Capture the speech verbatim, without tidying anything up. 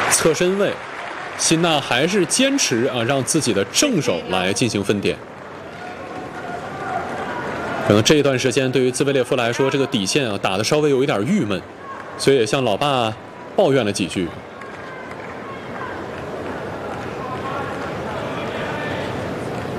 侧身位，辛纳还是坚持啊，让自己的正手来进行分点。可能这一段时间对于兹维列夫来说，这个底线啊打得稍微有一点郁闷，所以也向老爸抱怨了几句。